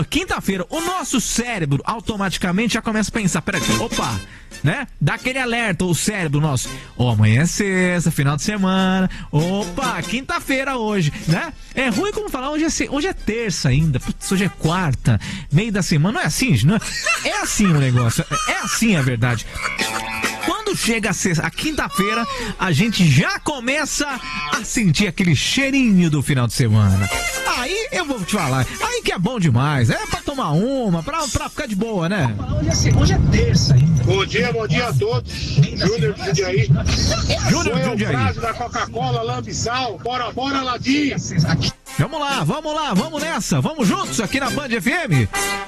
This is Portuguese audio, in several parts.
quinta-feira, o nosso cérebro automaticamente já começa a pensar, peraí, opa, né? Dá aquele alerta, o cérebro nosso, amanhã é sexta, final de semana, opa, quinta-feira hoje, né? É ruim como falar, hoje é terça ainda, putz, hoje é quarta, meio da semana, não é assim, não é assim o negócio, é assim a verdade. Quando chega a quinta-feira, a gente já começa a sentir aquele cheirinho do final de semana. Aí eu vou te falar, aí que é bom demais, é pra tomar uma, pra ficar de boa, né? Hoje é terça ainda. Bom dia a todos. Júnior de Jundiaí. Júnior de Jundiaí. Frase da Coca-Cola, Lambisal. Bora, Ladinha. Vamos nessa, vamos juntos aqui na Band FM.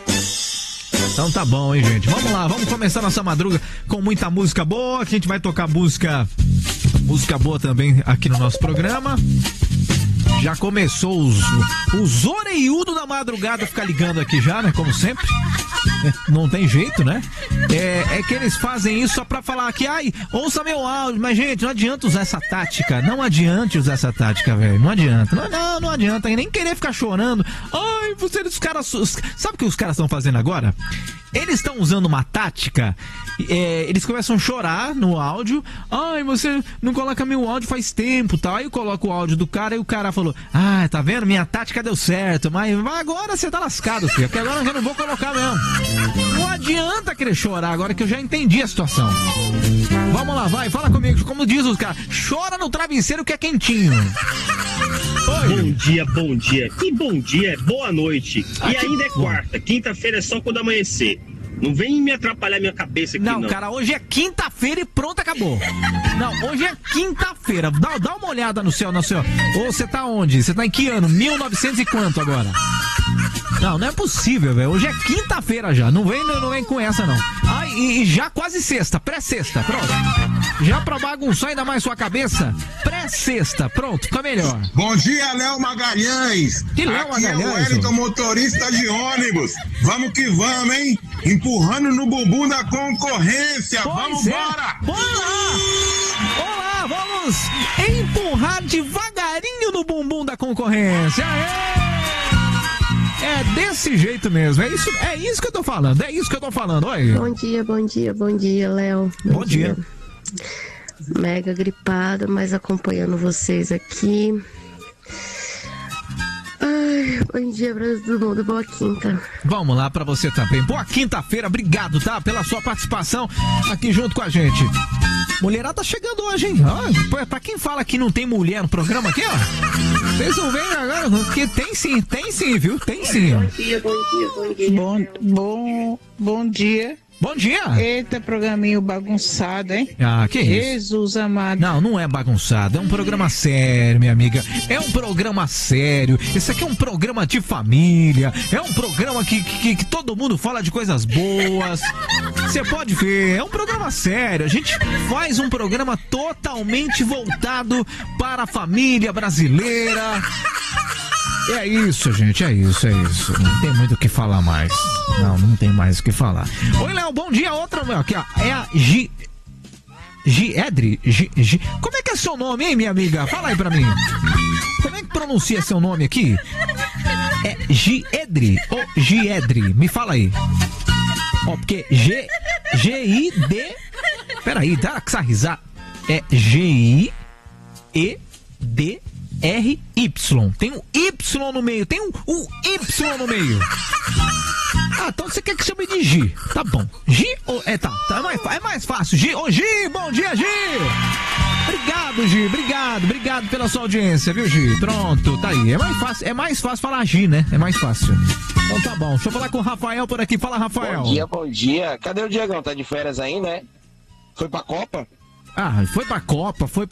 Então tá bom, hein, gente? Vamos lá, vamos começar nossa madruga com muita música boa, que a gente vai tocar música boa também aqui no nosso programa. Já começou os oreiudos da madrugada ficar ligando aqui já, né? Como sempre. Não tem jeito, né? É que eles fazem isso só pra falar que, ouça meu áudio. Mas, gente, não adianta usar essa tática. Não adianta usar essa tática, velho. Não adianta. Não adianta. Nem querer ficar chorando. Os caras... Sabe o que os caras estão fazendo agora? Eles estão usando uma tática. Eles começam a chorar no áudio. Você não coloca meu áudio faz tempo, tal. Aí eu coloco o áudio do cara e o cara falou, tá vendo? Minha tática deu certo. Mas agora você tá lascado, filho. Porque agora eu não vou colocar mesmo. Não adianta querer chorar agora que eu já entendi a situação. Vamos lá, vai, fala comigo. Como diz os caras, chora no travesseiro que é quentinho. Oi. Bom dia. Que bom dia, boa noite. E ainda é quarta. Quinta-feira é só quando amanhecer. Não vem me atrapalhar minha cabeça aqui, não. Não, cara, hoje é quinta-feira e pronto, acabou. Não, hoje é quinta-feira. Dá uma olhada no céu. Ô, você tá onde? Você tá em que ano? 1900 e quanto agora? Não é possível, velho. Hoje é quinta-feira já. Não vem com essa, não. E já quase sexta, pré-sexta, pronto. Já pra bagunçar ainda mais sua cabeça, pré-sexta, pronto, fica melhor. Bom dia, Léo Magalhães. Que Léo Magalhães? É o Wellington, motorista de ônibus. Vamos que vamos, hein? Empurrando no bumbum da concorrência. Vamos embora! Olá, vamos empurrar devagarinho no bumbum da concorrência. É desse jeito mesmo, é isso que eu tô falando, oi. Bom dia, Léo. Bom dia. Mega gripada, mas acompanhando vocês aqui. Bom dia pra todo mundo, boa quinta. Vamos lá pra você também, boa quinta-feira, obrigado, tá, pela sua participação aqui junto com a gente. Mulherada tá chegando hoje, hein? Pra quem fala que não tem mulher no programa aqui, ó, vocês não veem agora, porque tem sim, viu? Tem sim. Bom dia. Bom dia! Eita, programinho bagunçado, hein? Que isso? Jesus amado. Não é bagunçado, é um programa sério, minha amiga. É um programa sério. Esse aqui é um programa de família. É um programa que todo mundo fala de coisas boas. Você pode ver, é um programa sério. A gente faz um programa totalmente voltado para a família brasileira. É isso, gente, é isso. Não tem muito o que falar mais. Não tem mais o que falar. Oi, Léo, bom dia. Outra, meu, aqui, ó. É a Giedri? Como é que é seu nome, hein, minha amiga? Fala aí pra mim. Como é que pronuncia seu nome aqui? É Giedri ou Giedri? Me fala aí. Porque G-I-D... Peraí, dá essa risada. É G-I-E-D... R-Y. Tem um Y no meio. Tem um Y no meio. Então você quer que chame de Gi. Tá bom. Gi ou... Tá. É mais fácil. Gi. Ô, Gi, bom dia, Gi. Obrigado, Gi. Obrigado pela sua audiência, viu, Gi? Pronto, tá aí. É mais fácil falar Gi, né? É mais fácil. Então tá bom. Deixa eu falar com o Rafael por aqui. Fala, Rafael. Bom dia. Cadê o Diegão? Tá de férias ainda, né? Foi pra Copa? Foi pra Copa, foi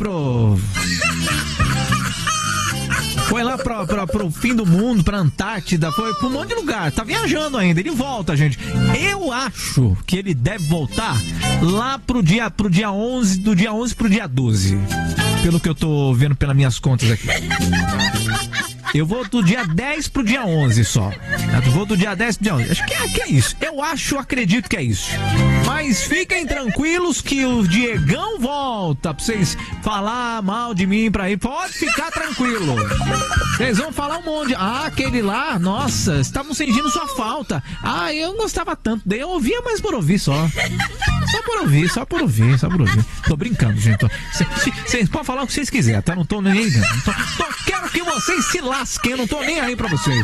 Foi lá pro fim do mundo, pra Antártida, foi pra um monte de lugar. Tá viajando ainda, ele volta, gente. Eu acho que ele deve voltar lá pro dia 11, do dia 11 pro dia 12. Pelo que eu tô vendo pelas minhas contas aqui. Eu vou do dia 10 pro dia 11 só. Eu vou do dia 10 pro dia 11. Acho que é isso. Acredito que é isso. Mas fiquem tranquilos que o Diegão volta pra vocês falar mal de mim pra ir. Pode ficar tranquilo. Vocês vão falar um monte de... aquele lá, nossa, estavam sentindo sua falta. Eu não gostava tanto dele, eu ouvia, mas por ouvir só. Só por ouvir. Tô brincando, gente. Vocês podem falar o que vocês quiserem, tá? Não tô nem aí, quero que vocês se lasquem, eu não tô nem aí pra vocês.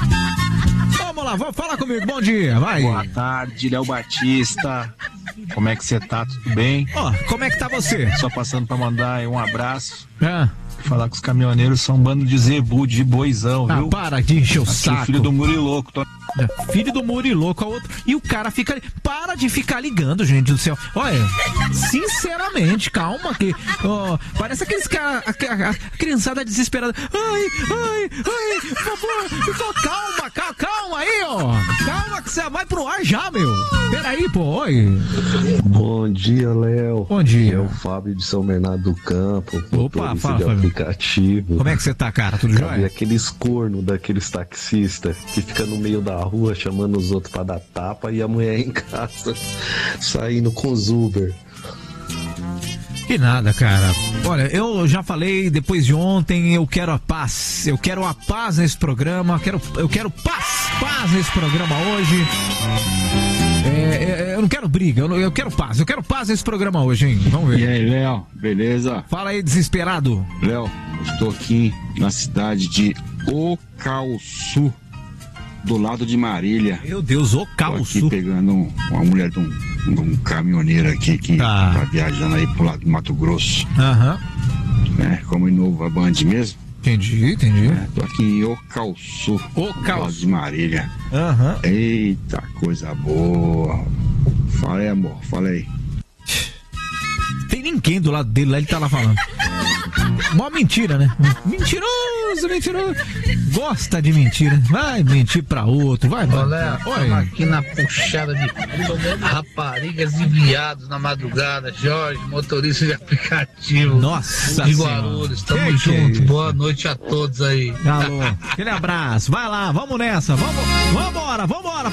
Vamos lá, vamos falar comigo, bom dia, vai. Boa tarde, Léo Batista. Como é que você tá? Tudo bem? Como é que tá você? Só passando pra mandar um abraço. Falar que os caminhoneiros são um bando de zebu, de boizão, viu? Para de encher o saco. Filho do Muriloco. Filho do Muriloco, a outro. E o cara fica... Para de ficar ligando, gente do céu. Olha, sinceramente, calma que... parece aqueles caras... A criançada desesperada. Ai, por favor. Calma aí, Calma que você vai pro ar já, meu. Peraí, pô, oi. Bom dia, Léo. Bom dia. É o Fábio de São Bernardo do Campo. Opa, fala, Fábio. Aplicativo. Como é que você tá, cara? Tudo jóia? E aqueles cornos daqueles taxistas que fica no meio da rua chamando os outros pra dar tapa e a mulher em casa saindo com os Uber. Que nada, cara. Olha, eu já falei depois de ontem, eu quero a paz. Eu quero a paz nesse programa. Eu quero paz nesse programa hoje. Eu não quero briga, eu quero paz. Eu quero paz nesse programa hoje, hein? Vamos ver. E aí, Léo, beleza? Fala aí, desesperado. Léo, estou aqui na cidade de Ocauçu, do lado de Marília. Meu Deus, Ocauçu. Tô aqui pegando uma mulher de um caminhoneiro aqui que tá viajando aí pro lado do Mato Grosso. Como Inova Band mesmo. Entendi. Tô aqui em Ocauçu, do lado de Marília. Eita, coisa boa. Fala aí, amor, fala aí. Tem ninguém do lado dele lá, ele tá lá falando. Mó mentira, né? Mentiroso. Gosta de mentira. Vai mentir pra outro, vai. Olha, estamos aqui na puxada de raparigas e viados na madrugada. Jorge, motorista de aplicativo. Nossa de Guarulhos, tamo junto. Boa noite a todos aí. Alô, aquele abraço. Vai lá, vamos nessa. Vambora.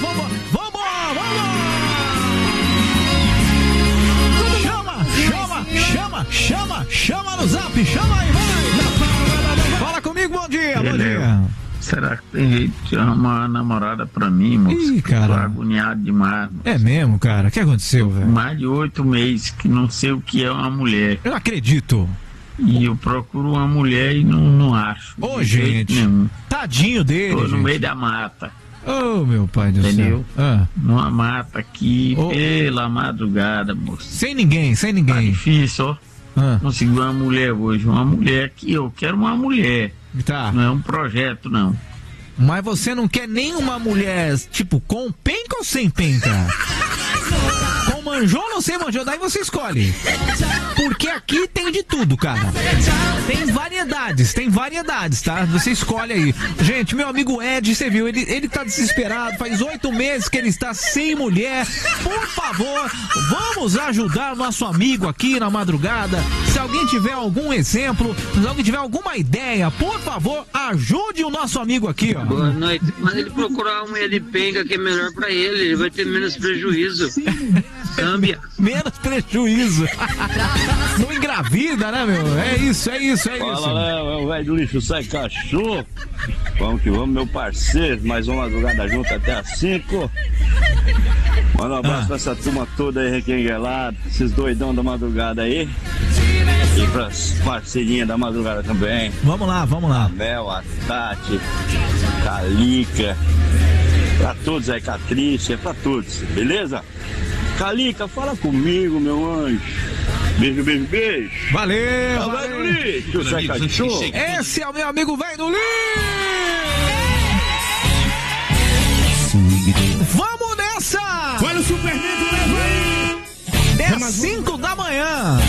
Chama no zap, chama aí, vai. Fala comigo, bom dia. Será que tem jeito de arrumar uma namorada pra mim, moço? Ih, cara. Tô agoniado demais. Moço. É mesmo, cara? O que aconteceu, velho? Mais de 8 meses que não sei o que é uma mulher. Eu não acredito. E eu procuro uma mulher e não acho. Ô, gente, nenhum. Tadinho dele. Tô no meio da mata. Oh, meu pai do céu. Entendeu? Numa mata aqui, pela madrugada, moço. Sem ninguém. Tá difícil, ó. Consegui uma mulher hoje. Uma mulher que eu quero uma mulher. Tá. Não é um projeto, não. Mas você não quer nenhuma mulher, tipo, com penca ou sem penca? Com manjolo ou sem manjolo? Daí você escolhe. Porque aqui tem de tudo, cara. Tem variedades, tá? Você escolhe aí. Gente, meu amigo Ed, você viu, ele tá desesperado. Faz 8 meses que ele está sem mulher. Por favor, vamos ajudar o nosso amigo aqui na madrugada. Se alguém tiver algum exemplo, se alguém tiver alguma ideia, por favor, ajude o nosso amigo aqui, ó. Boa noite. Mas ele procurar uma mulher de penca que é melhor pra ele vai ter menos prejuízo. Câmbia. Menos prejuízo. Não engravida, né, meu? É isso. Fala, Léo, é o velho do lixo sai cachorro. Vamos que vamos, meu parceiro. Mais uma madrugada junto até às 5. Manda um abraço pra essa turma toda aí, requenguelada, esses doidão da madrugada aí. E pras parceirinhas da madrugada também. Vamos lá. A Mel, a Tati, Calica. Pra todos aí, Catrícia, pra todos, beleza? Calica, fala comigo, meu anjo. Beijo. Valeu. Esse é o meu amigo velho do lixo. Vamos nessa! Olha o Superman, leva aí! 5 da manhã.